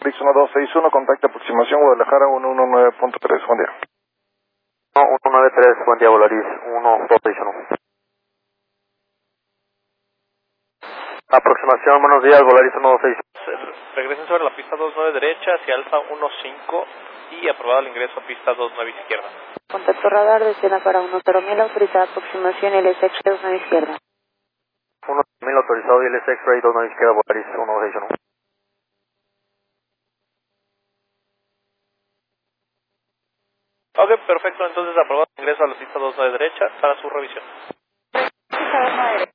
Pix 1261, contacto aproximación Guadalajara 119.3, buen día. No, 193, buen día, Volaris 1261. Aproximación, buenos días, Volaris 1261. Regresen sobre la pista 29 derecha hacia Alfa 15 y aprobado el ingreso a pista 29 izquierda. Contacto radar, descienda para 10.000, autorizada aproximación LSX 29 izquierda. 1000 autorizado y LSX Ray 29 izquierda, Volaris 1261. Ok, perfecto, entonces aprobado el ingreso a la pista 29 derecha para su revisión. Pista 29 derecha.